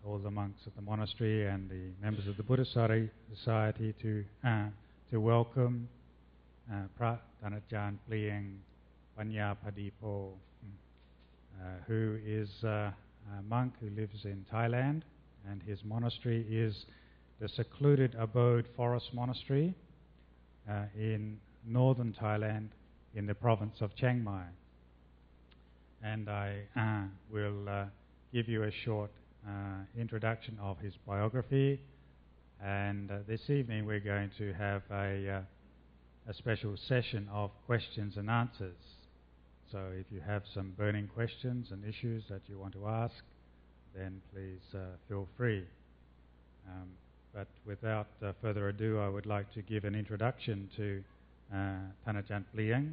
all the monks at the monastery and the members of the Buddhist Society to welcome Pra Thanachan Plieng Panyapadipo, who is a monk who lives in Thailand, and his monastery is the Secluded Abode Forest Monastery in northern Thailand in the province of Chiang Mai. And I will give you a short introduction of his biography, and this evening we're going to have a special session of questions and answers. So if you have some burning questions and issues that you want to ask, then please feel free. But without further ado, I would like to give an introduction to Thanachan Plieng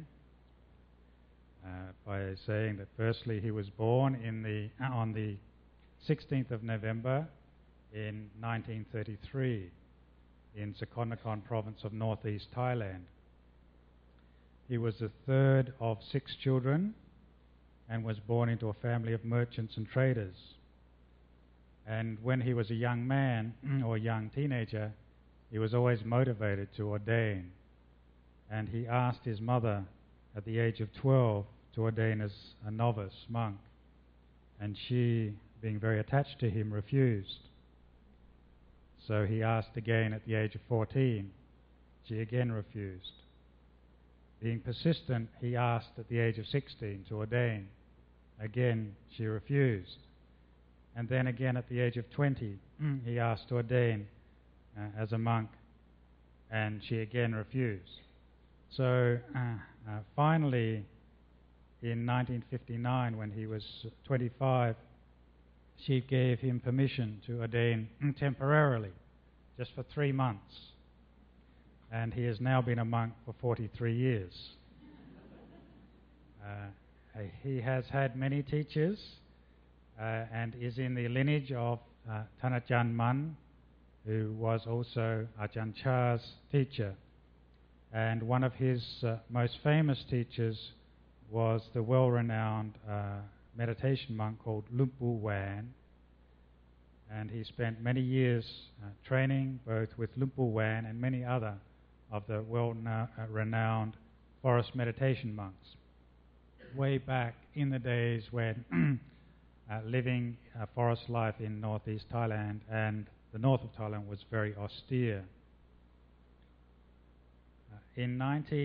by saying that firstly he was born on the 16th of November in 1933 in Sakonnakhon province of northeast Thailand. He was the third of 6 children and was born into a family of merchants and traders. And when he was a young man or young teenager, he was always motivated to ordain. And he asked his mother at the age of 12 to ordain as a novice monk. And she, being very attached to him, refused. So he asked again at the age of 14. She again refused. Being persistent, he asked at the age of 16 to ordain. Again, she refused. And then again at the age of 20, he asked to ordain as a monk, and she again refused. So finally, in 1959, when he was 25, she gave him permission to ordain temporarily, just for 3 months. And he has now been a monk for 43 years. He has had many teachers, and is in the lineage of Thanachan Man, who was also Ajahn Chah's teacher. And one of his most famous teachers was the well-renowned meditation monk called Lumpu Wan. And he spent many years training both with Lumpu Wan and many other of the well-renowned forest meditation monks, way back in the days when living a forest life in northeast Thailand, and the north of Thailand was very austere. In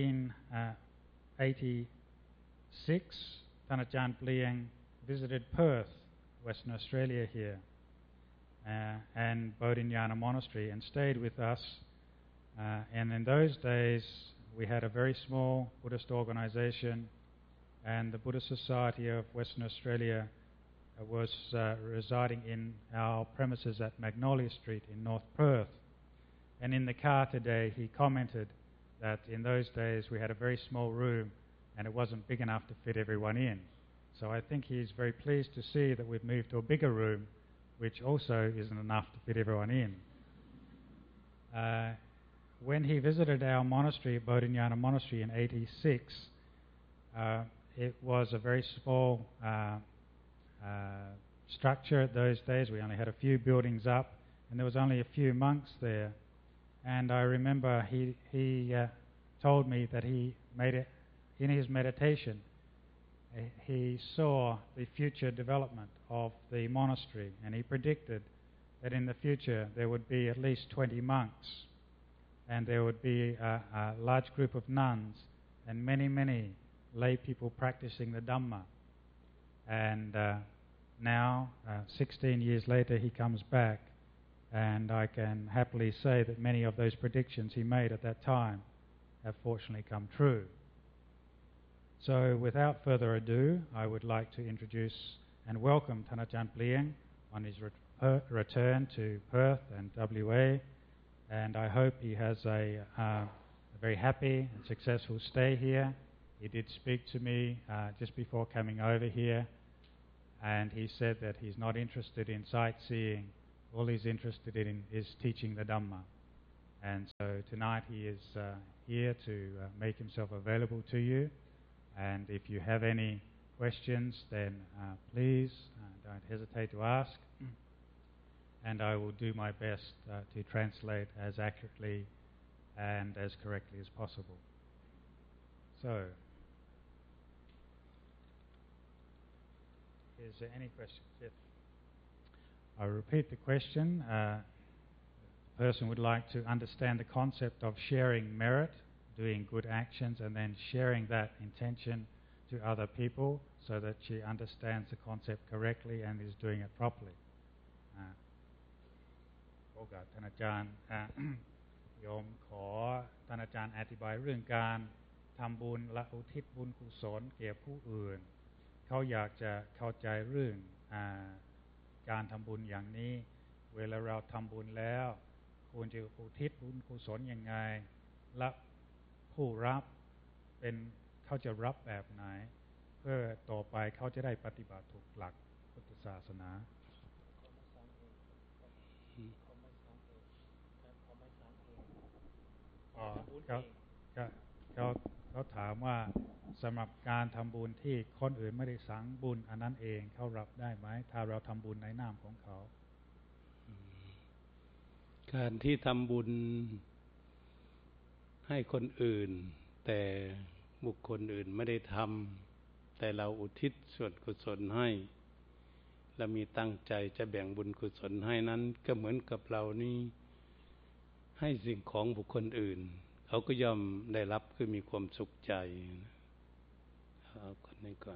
1986, Thanachan Plieng visited Perth, Western Australia here, and Bodhinyana Monastery, and stayed with us. And in those days, we had a very small Buddhist organization, and the Buddhist Society of Western Australia was residing in our premises at Magnolia Street in North Perth. And in the car today, he commented that in those days we had a very small room and it wasn't big enough to fit everyone in. So I think he's very pleased to see that we've moved to a bigger room, which also isn't enough to fit everyone in. When he visited our monastery, Bodhinyana Monastery, in 86, it was a very small structure at those days. We only had a few buildings up, and there was only a few monks there. And I remember he told me that he made it in his meditation. He saw the future development of the monastery, and he predicted that in the future there would be at least 20 monks, and there would be a large group of nuns, and many lay people practicing the Dhamma. And now, 16 years later, he comes back, and I can happily say that many of those predictions he made at that time have fortunately come true. So without further ado, I would like to introduce and welcome Thanachan Plieng on his return to Perth and WA, and I hope he has a very happy and successful stay here. He did speak to me just before coming over here, and he said that he's not interested in sightseeing. All he's interested in is teaching the Dhamma. And so tonight he is here to make himself available to you. And if you have any questions, then please don't hesitate to ask. and I will do my best to translate as accurately and as correctly as possible. So, is there any questions? Yes. I'll repeat the question. The person would like to understand the concept of sharing merit, doing good actions, and then sharing that intention to other people so that she understands the concept correctly and is doing it properly. โอกาสท่านอาจารย์ โยมขอท่านอาจารย์อธิบายเรื่องการทำบุญและอุทิศบุญกุศลแก่ผู้อื่นเขาอยากจะเข้าใจเรื่องการทำบุญอย่างนี้เวลาเราทำบุญแล้วควรจะอุทิศบุญกุศลยังไงและผู้รับเป็นเขาจะรับแบบไหนเพื่อต่อไปเขาจะได้ปฏิบัติถูกหลักพุทธศาสนาเขาถามว่าสำหรับการทำบุญที่คนอื่นไม่ได้สังบุญอันนั้นเองเขารับได้ไหมถ้าเราทำบุญในนามของเขาการที่ทำบุญให้คนอื่นแต่บุคคลอื่นไม่ได้ทำแต่เราอุทิศส่วนกุศลให้และมีตั้งใจจะแบ่งบุญกุศลให้นั้นก็เหมือนกับเรานี่ให้สิ่งของบุคคลอื่นเขาก็ย่อมได้รับคือมีความสุขใจเอาคนนี้ก่อน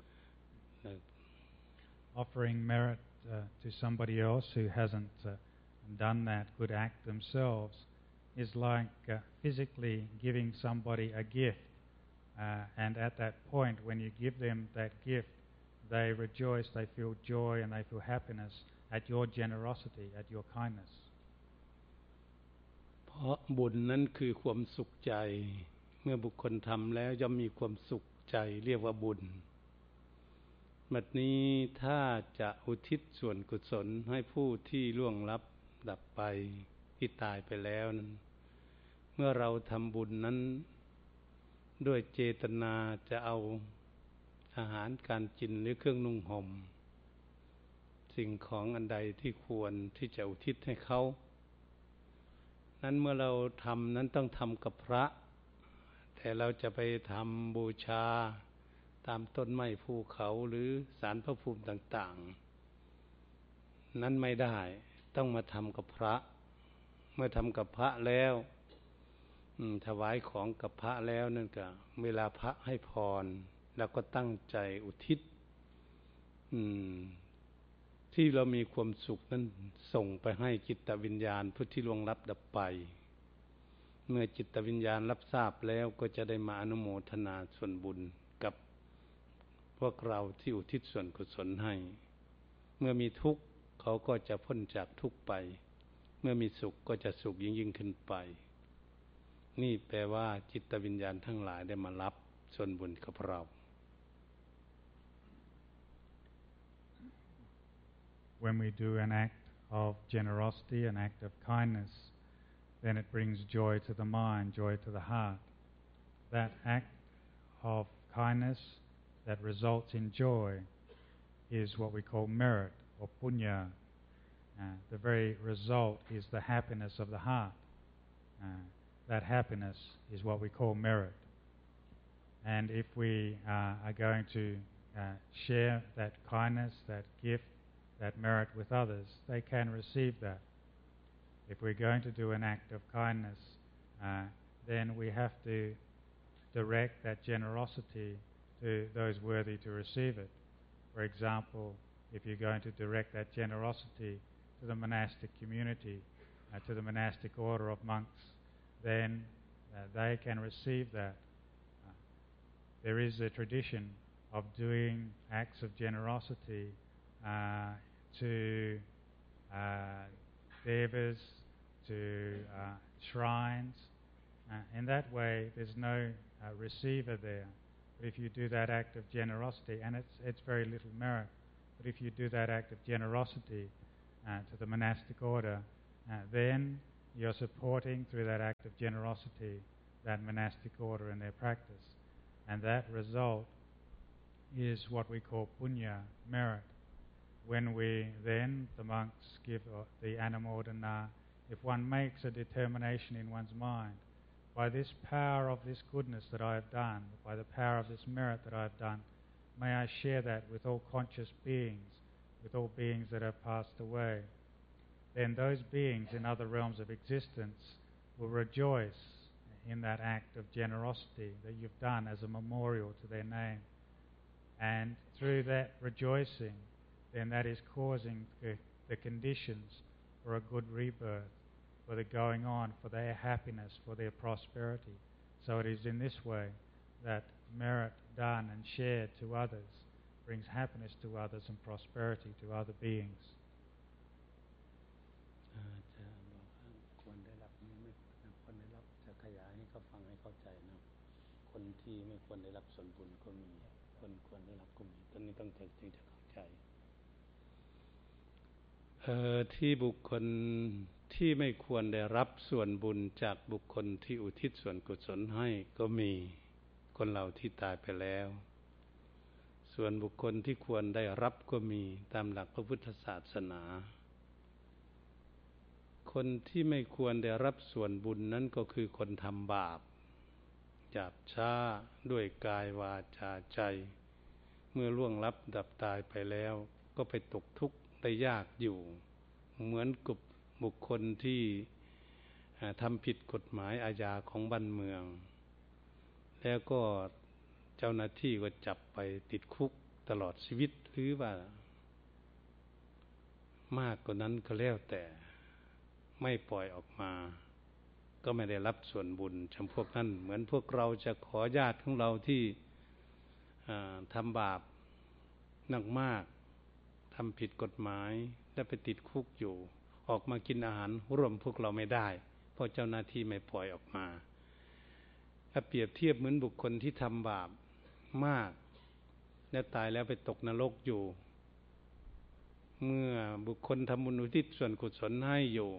Offering merit to somebody else who hasn't done that good act themselves is like physically giving somebody a gift and at that point when you give them that gift they rejoice, they feel joy and they feel happiness at your generosity, at your kindness เพราะบุญนั้นคือความสุขใจเมื่อบุคคลทำแล้วย่อมมีความสุขใจเรียกว่าบุญบัดนี้ถ้าจะอุทิศส่วนกุศลให้ผู้ที่ล่วงลับดับไปที่ตายไปแล้วนั้นเมื่อเราทำบุญนั้นด้วยเจตนาจะเอาอาหารการกินหรือเครื่องนุ่งห่มสิ่งของอันใดที่ควรที่จะอุทิศให้เขานั้นเมื่อเราทำนั้นต้องทำกับพระแต่เราจะไปทำบูชาตามต้นไม้ภูเขาหรือศาลพระภูมิต่างๆนั้นไม่ได้ต้องมาทำกับพระเมื่อทำกับพระแล้วถวายของกับพระแล้วนั่นก็เวลาพระให้พรแล้วก็ตั้งใจอุทิศที่เรามีความสุขนั้นส่งไปให้จิตวิญญาณผู้ที่ล่วงลับดับไปเมื่อจิตวิญญาณรับทราบแล้วก็จะได้มาอนุโมทนาส่วนบุญกับพวกเราที่อุทิศส่วนกุศลให้เมื่อมีทุกข์เขาก็จะพ้นจากทุกข์ไปเมื่อมีสุขก็จะสุขยิ่งขึ้นไปนี่แปลว่าจิตวิญญาณทั้งหลายได้มารับส่วนบุญกับเรา When we do an act of generosity, an act of kindness, then it brings joy to the mind, joy to the heart. That act of kindness that results in joy is what we call merit or punya. The very result is the happiness of the heart. That happiness is what we call merit. And if we are going to share that kindness, that gift, that merit with others, they can receive that. If we're going to do an act of kindness, then we have to direct that generosity to those worthy to receive it. For example, if you're going to direct that generosity to the monastic community, to the monastic order of monks, then they can receive that. There is a tradition of doing acts of generosity to devas, to shrines. In that way, there's no receiver there. But if you do that act of generosity, and it's very little merit, but if you do that act of generosity to the monastic order, then you're supporting through that act of generosity that monastic order in their practice. And that result is what we call punya, merit. when we then, the monks give the anumodana, if one makes a determination in one's mind, by this power of this goodness that I have done, by the power of this merit that I have done, may I share that with all conscious beings, with all beings that have passed away. Then those beings in other realms of existence will rejoice in that act of generosity that you've done as a memorial to their name. And through that rejoicing, then that is causing the conditions for a good rebirth, for the going on, for their happiness, for their prosperity. So it is in this way that merit done and shared to others brings happiness to others and prosperity to other beings. จะบอกควรได้รับไม่ควรได้รับจะขยายให้เขาฟังให้เข้าใจนะคนที่ไม่ควรได้รับส่วนบุญก็มีคนควรได้รับก็มีตอนนี้ต้องจึงจะเข้าใจที่บุคคลที่ไม่ควรได้รับส่วนบุญจากบุคคลที่อุทิศส่วนกุศลให้ก็มีคนเราที่ตายไปแล้วส่วนบุคคลที่ควรได้รับก็มีตามหลักพระพุทธศาสนาคนที่ไม่ควรได้รับส่วนบุญนั้นก็คือคนทำบาปหยาบช้าด้วยกายวาจาใจเมื่อล่วงลับดับตายไปแล้วก็ไปตกทุกข์ได้ยากอยู่เหมือนกับบุคคลที่ทำผิดกฎหมายอาญาของบ้านเมืองแล้วก็เจ้าหน้าที่ก็จับไปติดคุกตลอดชีวิตหรือว่ามากกว่านั้นก็แล้วแต่ไม่ปล่อยออกมาก็ไม่ได้รับส่วนบุญจำพวกนั้นเหมือนพวกเราจะขอญาติของเราที่ทำบาปหนักมากทำผิดกฎหมายและไปติดคุกอยู่ออกมากินอาหารร่วมพวกเราไม่ได้เพราะเจ้าหน้าที่ไม่ปล่อยออกมาถ้าเปรียบเทียบเหมือนบุคคลที่ทำบาปมากและตายแล้วไปตกนรกอยู่เมื่อบุคคลทำบุญอุทิศส่วนกุศลให้อยู่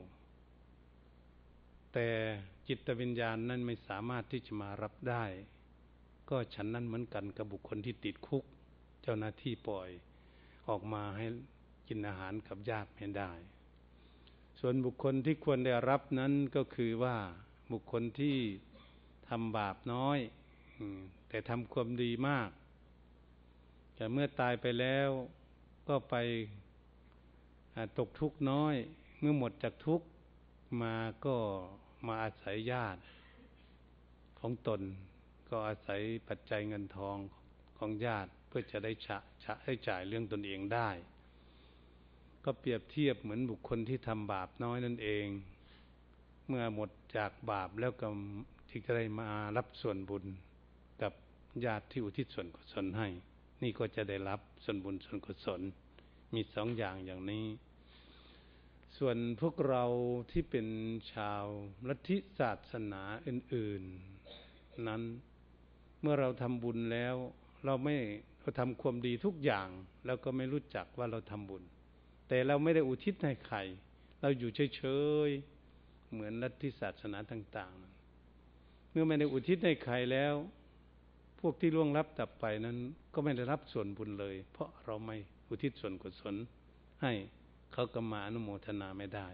แต่จิตวิญญาณนั้นไม่สามารถที่จะมารับได้ก็ฉันนั้นเหมือนกันกับบุคคลที่ติดคุกเจ้าหน้าที่ปล่อยออกมาให้กินอาหารกับญาติไม่ได้ส่วนบุคคลที่ควรได้รับนั้นก็คือว่าบุคคลที่ทำบาปน้อยแต่ทำความดีมากแต่เมื่อตายไปแล้วก็ไปตกทุกข์น้อยเมื่อหมดจากทุกข์มาก็มาอาศัยญาติของตนก็อาศัยปัจจัยเงินทองของญาติเพื่อจะได้ให้จ่ายเรื่องตนเองได้ก็เปรียบเทียบเหมือนบุคคลที่ทำบาปน้อยนั่นเองเมื่อหมดจากบาปแล้วก็ที่จะได้มารับส่วนบุญกับญาติที่อุทิศส่วนกุศลให้นี่ก็จะได้รับส่วนบุญส่วนกุศลมีสองอย่างนี้ส่วนพวกเราที่เป็นชาวลัทธิศาสนาอื่นๆนั้นเมื่อเราทำบุญแล้วเราทำความดีทุกอย่างแล้วก็ไม่รู้จักว่าเราทำบุญแต่เราไม่ได้อุทิศให้ใครเราอยู่เฉยๆเหมือนลัทธิศาสนาต่างๆเมื่อไม่ได้อุทิศให้ใครแล้วพวกที่ล่วงลับดับไปนั้นก็ไม่ได้รับส่วนบุญเลยเพราะเราไม่อุทิศส่วนกุศลให้เขาก็มาอนุโมทนาไม่ได้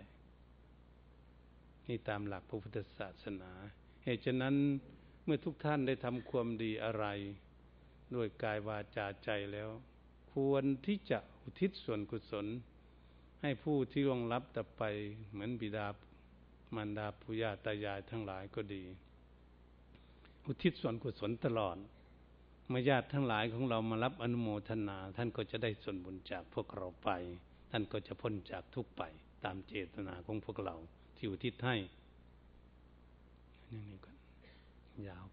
นี่ตามหลักพระพุทธศาสนาเหตุฉะนั้นเมื่อทุกท่านได้ทำความดีอะไรด้วยกายวาจาใจแล้วควรที่จะอุทิศส่วนกุศลให้ผู้ที่ล่วงลับดับไปเหมือนบิดามารดาปู่ย่าตายายทั้งหลายก็ดีอุทิศส่วนกุศลตลอดเมื่อญาติทั้งหลายของเรามารับอนุโมทนาท่านก็จะได้ส่วนบุญจากพวกเราไปท่านก็จะพ้นจากทุกข์ไปตามเจตนาของพวกเราที่อุทิศให้นี่ก็ยาวไป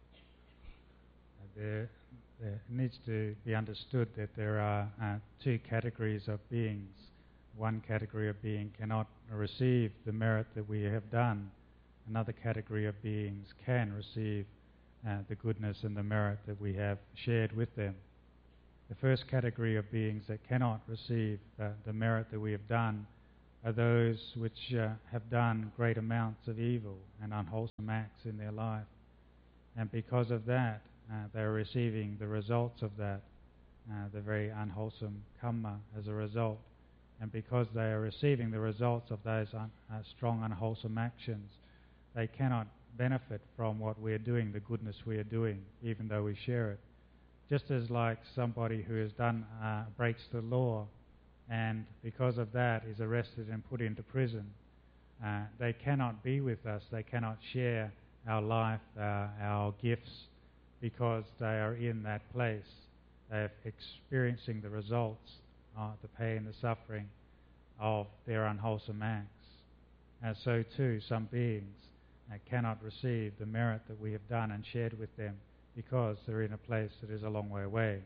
There needs to be understood that there are two categories of beings. One category of being cannot receive the merit that we have done. Another category of beings can receive the goodness and the merit that we have shared with them. The first category of beings that cannot receive the merit that we have done are those which have done great amounts of evil and unwholesome acts in their life. And because of that, they are receiving the results of that. the very unwholesome karma as a result. And because they are receiving the results of those strong unwholesome actions, they cannot benefit from what we are doing, the goodness we are doing, even though we share it. Just as like somebody who has breaks the law and because of that is arrested and put into prison, they cannot be with us, they cannot share our life, our gifts, because they are in that place. They are experiencing the results, the pain, the suffering of their unwholesome acts. And so too, some beings cannot receive the merit that we have done and shared with them because they're in a place that is a long way away.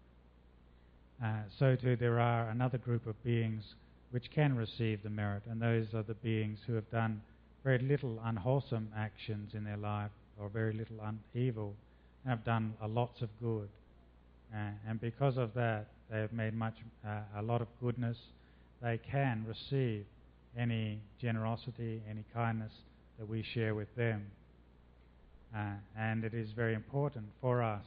So too, there are another group of beings which can receive the merit, and those are the beings who have done very little unwholesome actions in their life, or very little evil, and have done lots of good. And because of that, they have made a lot of goodness. They can receive any generosity, any kindness that we share with them. And it is very important for us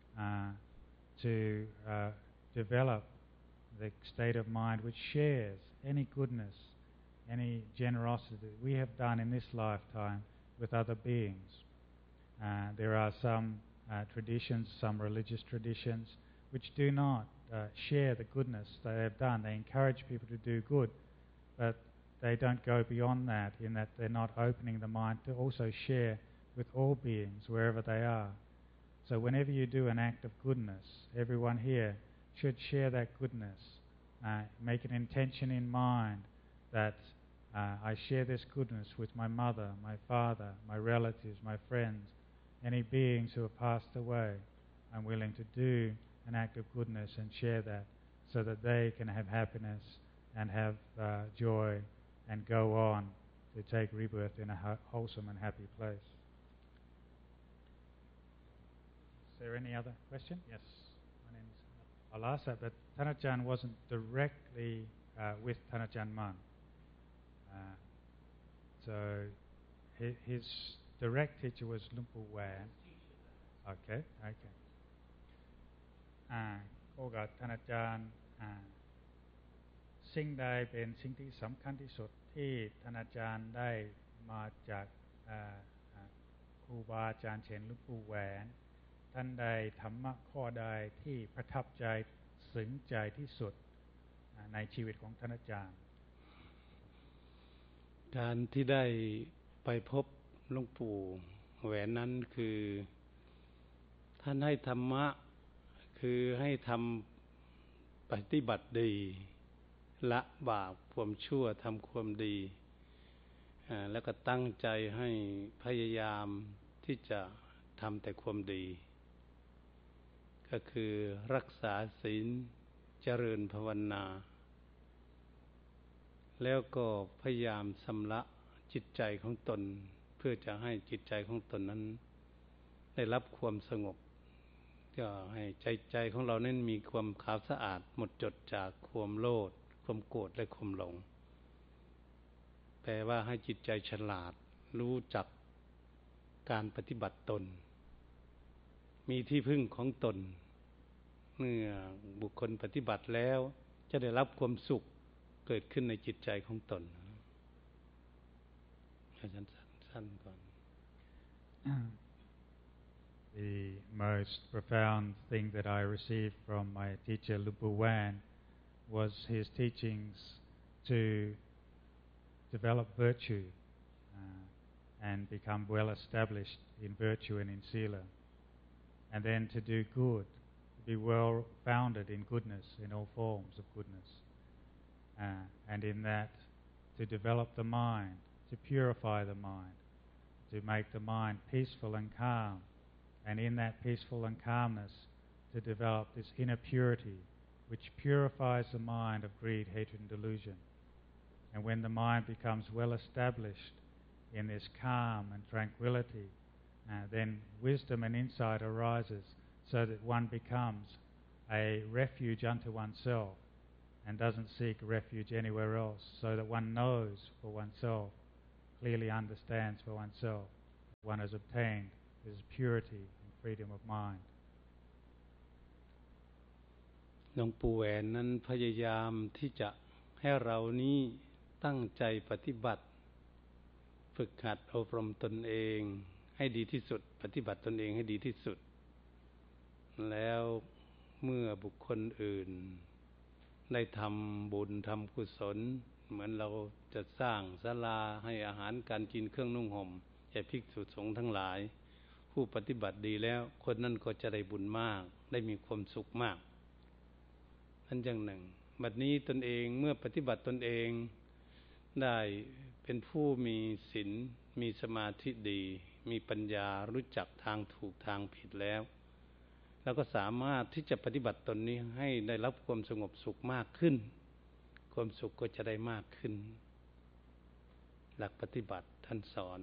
to develop the state of mind which shares any goodness, any generosity that we have done in this lifetime with other beings. There are some traditions, some religious traditions, which do not share the goodness they have done. They encourage people to do good, but they don't go beyond that, in that they're not opening the mind to also share with all beings wherever they are. So whenever you do an act of goodness, everyone here should share that goodness. Make an intention in mind that I share this goodness with my mother, my father, my relatives, my friends, any beings who have passed away. I'm willing to do an act of goodness and share that so that they can have happiness and have joy and go on to take rebirth in a wholesome and happy place. Is there any other question? Yes. My name is Alasa, but Thanachan wasn't directly with Thanachan Man. So his direct teacher was Lumpu Wan. Okay. ก็กับท่านอาจารย์สิ่งใดเป็นสิ่งที่สำคัญที่สุดที่ท่านอาจารย์ได้มาจากครูบาอาจารย์เช่นหลวงปู่แหวนท่านใดธรรมะข้อใดที่ประทับใจซึ้งใจที่สุดในชีวิตของท่านอาจารย์การที่ได้ไปพบหลวงปู่แหวนนั้นคือท่านให้ธรรมะคือให้ทำปฏิบัติดีละบาปความชั่วทำความดีแล้วก็ตั้งใจให้พยายามที่จะทำแต่ความดีก็คือรักษาศีลเจริญภาวนาแล้วก็พยายามชำระจิตใจของตนเพื่อจะให้จิตใจของตนนั้นได้รับความสงบก็ให้ใจของเรานั้นมีความขาวสะอาดหมดจดจากความโลภความโกรธและความหลงแปลว่าให้จิตใจฉลาดรู้จักการปฏิบัติตนมีที่พึ่งของตนเมื่อบุคคลปฏิบัติแล้วจะได้รับความสุขเกิดขึ้นในจิตใจของตนสั้นๆก่อน The most profound thing that I received from my teacher Lumpu Wan was his teachings to develop virtue and become well established in virtue and in sila, and then to do good, to be well founded in goodness, in all forms of goodness, and in that to develop the mind, to purify the mind, to make the mind peaceful and calm, and in that peaceful and calmness to develop this inner purity which purifies the mind of greed, hatred and delusion. And when the mind becomes well established in this calm and tranquility, then wisdom and insight arises so that one becomes a refuge unto oneself and doesn't seek refuge anywhere else, so that one knows for oneself, clearly understands for oneself, one has obtained this purity and freedom of mind. หลวงปู่แหวนนั้นพยายามที่จะให้เรานี้ตั้งใจปฏิบัติฝึกหัดอบรมตนเองให้ดีที่สุดปฏิบัติตนเองให้ดีที่สุดแล้วเมื่อบุคคลอื่นได้ทำบุญทำกุศลเหมือนเราจะสร้างศาลาให้อาหารการกินเครื่องนุ่งห่มแก่ภิกษุสงฆ์ทั้งหลายผู้ปฏิบัติดีแล้วคนนั้นก็จะได้บุญมากได้มีความสุขมากนั่นอย่างหนึ่งบัดนี้ตนเองเมื่อปฏิบัติตนเองได้เป็นผู้มีศีลมีสมาธิดีมีปัญญารู้จักทางถูกทางผิดแล้วเราก็สามารถที่จะปฏิบัติตนนี้ให้ได้รับความสงบสุขมากขึ้นความสุขก็จะได้มากขึ้นหลักปฏิบัติท่านสอน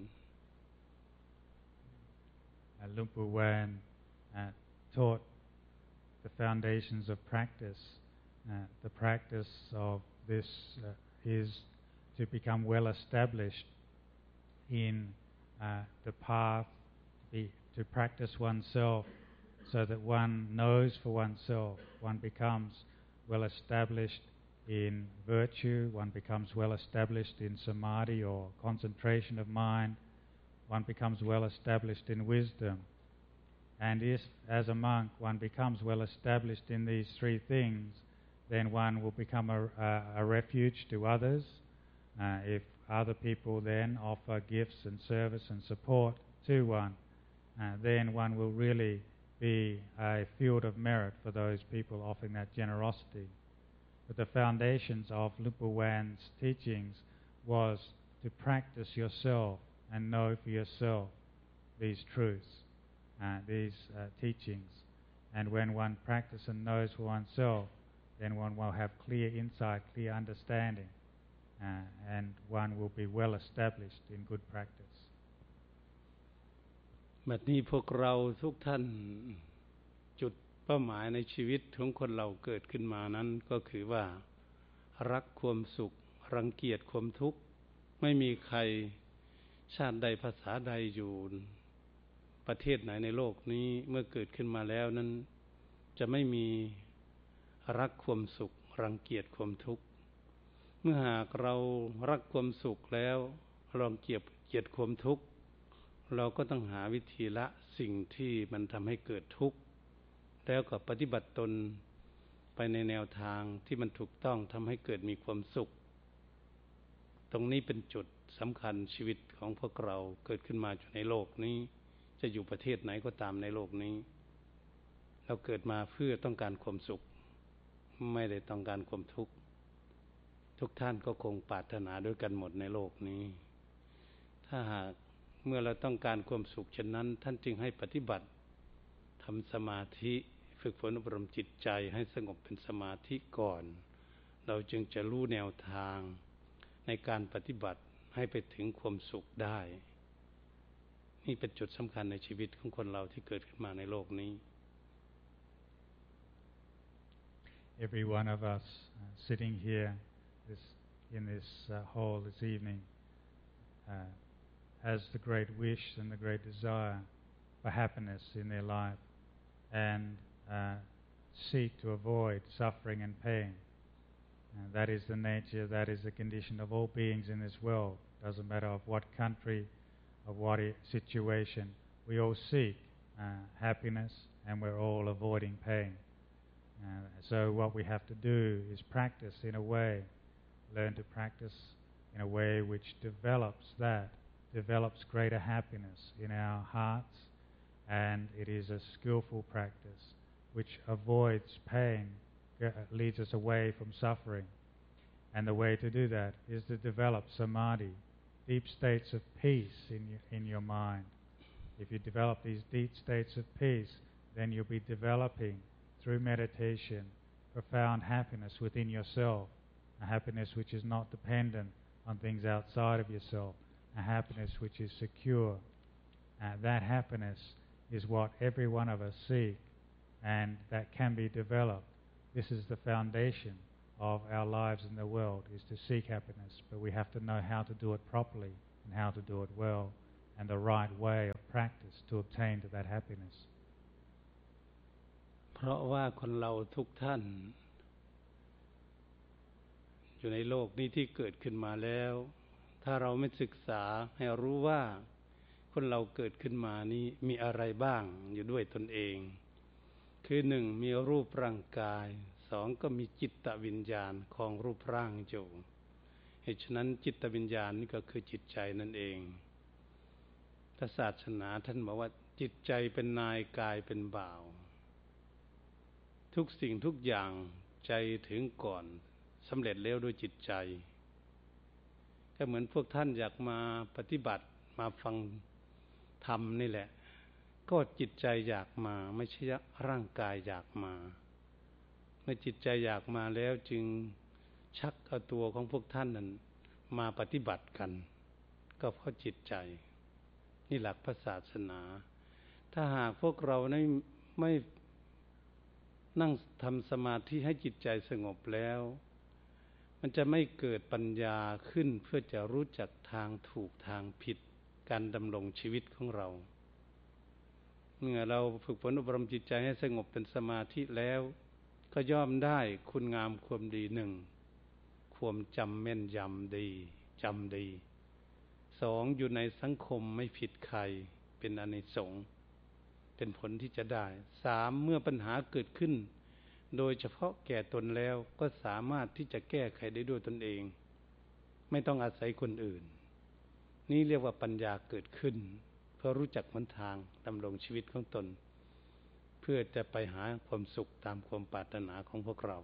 Luang Pu Wan taught the foundations of practice. The practice of this is to become well established in the path, to practice oneself so that one knows for oneself, one becomes well established in virtue, one becomes well established in samadhi or concentration of mind, one becomes well established in wisdom. And if, as a monk, one becomes well established in these three things, then one will become a refuge to others. If other people then offer gifts and service and support to one, then one will really be a field of merit for those people offering that generosity. But the foundations of Luang Pu Wan's teachings was to practice yourself and know for yourself these truths, these teachings. And when one practices and knows for oneself, then one will have clear insight, clear understanding, and one will be well established in good practice. บัดนี้พวกเราทุกท่านจุดเป้าหมายในชีวิตของคนเราเกิดขึ้นมานั้นก็คือว่ารักความสุขรังเกียจความทุกข์ไม่มีใครชาติใดภาษาใดอยู่ประเทศไหนในโลกนี้เมื่อเกิดขึ้นมาแล้วนั้นจะไม่มีรักความสุขรังเกียจความทุกข์เมื่อหากเรารักความสุขแล้วรังเกียจความทุกข์เราก็ต้องหาวิธีละสิ่งที่มันทำให้เกิดทุกข์แล้วก็ปฏิบัติตนไปในแนวทางที่มันถูกต้องทำให้เกิดมีความสุขตรงนี้เป็นจุดสำคัญชีวิตของพวกเราเกิดขึ้นมาอยู่ในโลกนี้จะอยู่ประเทศไหนก็ตามในโลกนี้เราเกิดมาเพื่อต้องการความสุขไม่ได้ต้องการความทุกข์ทุกท่านก็คงปรารถนาด้วยกันหมดในโลกนี้ถ้าหากเมื่อเราต้องการความสุขเช่นนั้นท่านจึงให้ปฏิบัติทำสมาธิฝึกฝนอบรมจิตใจให้สงบเป็นสมาธิก่อนเราจึงจะรู้แนวทางในการปฏิบัติให้ไปถึงความสุขได้นี่เป็นจุดสำคัญในชีวิตของคนเราที่เกิดขึ้นมาในโลกนี้ Every one of us sitting here in this hall this evening has the great wish and the great desire for happiness in their life and seek to avoid suffering and pain. That is the nature, that is the condition of all beings in this world. Doesn't matter of what country, of what situation. We all seek happiness and we're all avoiding pain. So what we have to do is practice in a way, learn to practice in a way which develops greater happiness in our hearts, and it is a skillful practice which avoids pain, leads us away from suffering. And the way to do that is to develop samadhi, deep states of peace in your mind. If you develop these deep states of peace, then you'll be developing through meditation profound happiness within yourself, a happiness which is not dependent on things outside of yourself, a happiness which is secure. That happiness is what every one of us seek, and that can be developed. This is the foundation of our lives in the world, is to seek happiness, but we have to know how to do it properly and how to do it well, and the right way of practice to obtain to that happiness. เพราะว่าคนเราทุกท่านอยู่ในโลกนี้ที่เกิดขึ้นมาแล้วถ้าเราไม่ศึกษาให้รู้ว่าคนเราเกิดขึ้นมานี้มีอะไรบ้างอยู่ด้วยตนเองคือหนึ่งมีรูปร่างกายสองก็มีจิตวิญญาณของรูปร่างอยู่เหตุฉะนั้นจิตวิญญาณนี่ก็คือจิตใจนั่นเองพระศาสนาท่านบอกว่าจิตใจเป็นนายกายเป็นบ่าวทุกสิ่งทุกอย่างใจถึงก่อนสำเร็จแล้วด้วยจิตใจก็เหมือนพวกท่านอยากมาปฏิบัติมาฟังธรรมนี่แหละก็จิตใจอยากมาไม่ใช่ร่างกายอยากมาเมื่อจิตใจอยากมาแล้วจึงชักเอาตัวของพวกท่านนั้นมาปฏิบัติกันก็เพราะจิตใจนี่หลักพระศาสนาถ้าหากพวกเราไม่นั่งทำสมาธิให้จิตใจสงบแล้วมันจะไม่เกิดปัญญาขึ้นเพื่อจะรู้จักทางถูกทางผิดการดำรงชีวิตของเราเมื่อเราฝึกฝนอบรมจิตใจให้สงบเป็นสมาธิแล้วก็ย่อมได้คุณงามความดีหนึ่งความจำแม่นยำดีจำดีสองอยู่ในสังคมไม่ผิดใครเป็นอานิสงส์เป็นผลที่จะได้สามเมื่อปัญหาเกิดขึ้นโดยเฉพาะแก่ตนแล้วก็สามารถที่จะแก้ไขได้ด้วยตนเองไม่ต้องอาศัยคนอื่นนี่เรียกว่าปัญญาเกิดขึ้นเพื่อรู้จักหนทางดำรงชีวิตของตนเพื่อจะไปหาความสุขตามความปรารถนาของพวกเรา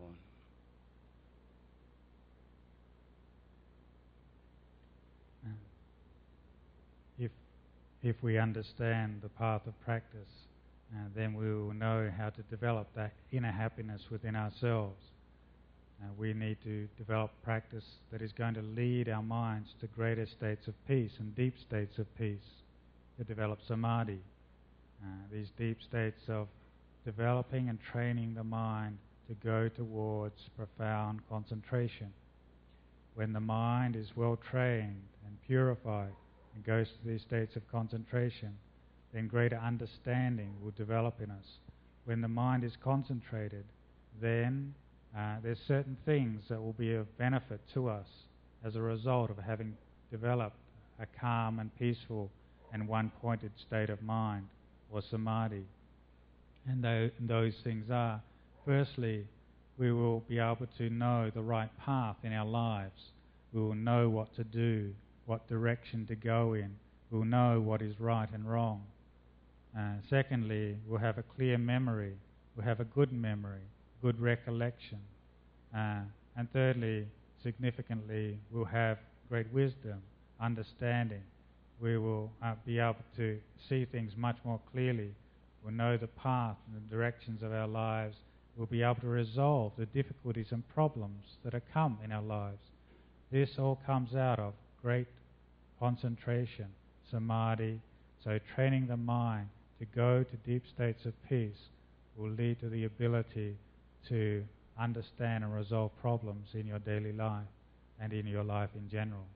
If we understand the path of practice, then we will know how to develop that inner happiness within ourselves. We need to develop practice that is going to lead our minds to greater states of peace and deep states of peace, to develop samadhi. These deep states of developing and training the mind to go towards profound concentration. When the mind is well trained and purified, and goes to these states of concentration, then greater understanding will develop in us. When the mind is concentrated, then there's certain things that will be of benefit to us as a result of having developed a calm and peaceful and one-pointed state of mind, or samadhi. And those things are, firstly, we will be able to know the right path in our lives. We will know what to do, what direction to go in. We'll know what is right and wrong. Secondly, we'll have a clear memory. We'll have a good memory, good recollection. And thirdly, significantly, we'll have great wisdom, understanding. We will be able to see things much more clearly. We'll know the path and the directions of our lives. We'll be able to resolve the difficulties and problems that have come in our lives. This all comes out of great concentration, samadhi. So training the mind to go to deep states of peace will lead to the ability to understand and resolve problems in your daily life and in your life in general.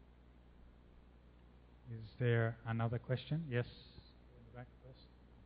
Is there another question? Yes, in the back first.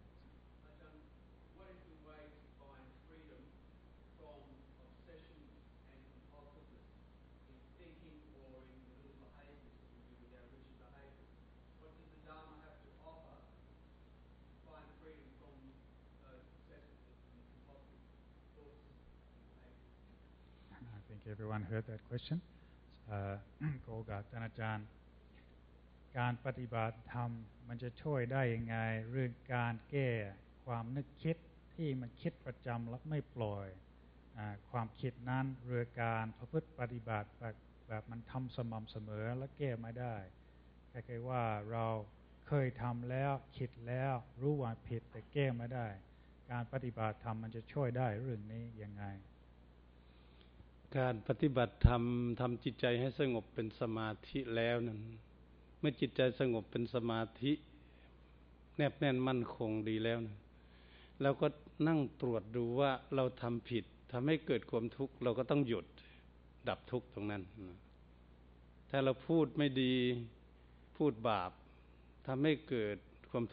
What is the way to find freedom from obsession and compulsiveness in thinking or in the little behaviours that we do with our rigid behaviours? What does the Dharma have to offer to find freedom from those obsessive and compulsive thoughts and behaviours? I think everyone heard that question. ขอโอกาสท่านอาจารย์การปฏิบัติธรรมมันจะช่วยได้ยังไงเรื่องการแก้ความนึกคิดที่มันคิดประจำแล้วไม่ปล่อยความคิดนั้นเรื่องการประพฤติปฏิบัติแบบมันทำสม่ำเสมอแล้วแก้ไม่ได้แค่ว่าเราเคยทำแล้วคิดแล้วรู้ว่าผิดแต่แก้ไม่ได้การปฏิบัติธรรมมันจะช่วยได้เรื่องนี้ยังไงการปฏิบัติธรรมทำจิตใจให้สงบเป็นสมาธิแล้วนั้นเมื่อจิตใจสงบเป็นสมาธิแนบแน่นมั่นคงดีแล้วนะเราก็นั่งตรวจดูว่าเราทำผิดทำให้เกิดความทุกข์เราก็ต้องหยุดดับทุกข์ตรงนั้นถ้าเราพูดไม่ดีพูดบาปทำให้เกิด